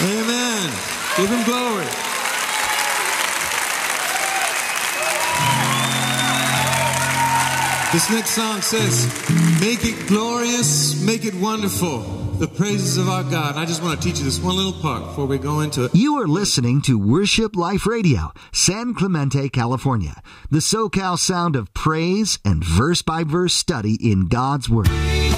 Amen. Give him glory. This next song says, make it glorious, make it wonderful, the praises of our God. And I just want to teach you this one little part before we go into it. You are listening to Worship Life Radio, San Clemente, California, the SoCal sound of praise and verse-by-verse study in God's Word.